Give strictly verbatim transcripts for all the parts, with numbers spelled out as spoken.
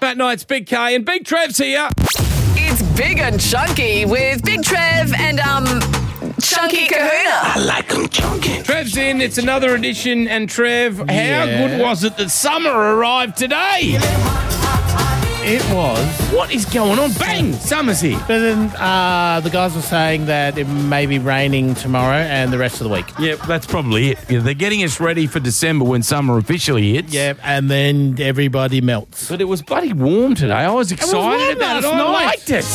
Fat Nights, Big K and Big Trev's here. It's Big and Chunky with Big Trev and, um, Chunky Kahuna. I like them chunky. Trev's in. It's another edition. And Trev, how Yeah. good was it that summer arrived today? It was. What is going on? Bang! Summer's here. But then uh, the guys were saying that it may be raining tomorrow and the rest of the week. Yeah, that's probably it. Yeah, they're getting us ready for December when summer officially hits. Yeah, and then everybody melts. But it was bloody warm today. I was excited warm about it. last I night. liked it.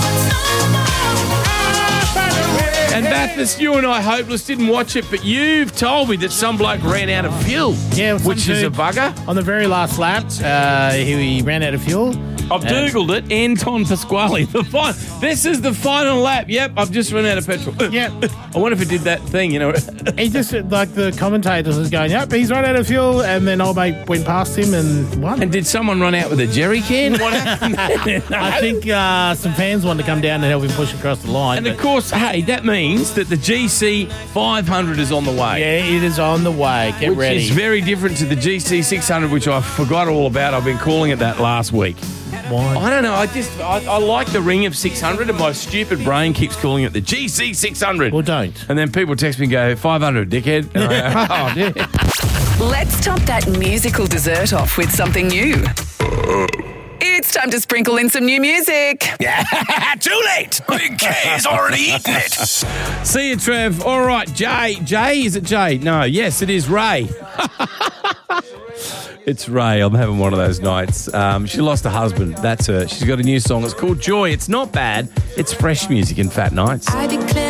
And Bathurst, you and I, Hopeless, didn't watch it, but you've told me that some bloke ran out of fuel. Yeah, some which is a dude- bugger. On the very last lap, uh, he, he ran out of fuel. I've Uh, Googled it. Anton Pasquale. The fi- This is the final lap. Yep, I've just run out of petrol. Yeah. I wonder if it did that thing, you know. He just, like, the commentators was going, yep, he's run out of fuel, and then old mate went past him and won. And did someone run out with a jerry can? What happened? I think uh, some fans wanted to come down and help him push across the line. And but- of course, hey, that means that the G C five hundred is on the way. yeah, it is on the way. Get Which ready. is very different to the G C six hundred, which I forgot all about. I've been calling it that last week. Why? I don't know. I just I, I like the ring of six hundred, and my stupid brain keeps calling it the G C six hundred. Well, don't. And then people text me and go, five hundred, dickhead. And I go, oh, yeah. Let's top that musical dessert off with something new. It's time to sprinkle in some new music. Yeah, too late. Big K's already eaten it. See you, Trev. All right, Jay. Jay, is it Jay? No, yes, it is Ray. It's Ray. I'm having one of those nights. Um, she lost a husband. That's her. She's got a new song. It's called Joy. It's not bad. It's fresh music in Fat Nights. I declare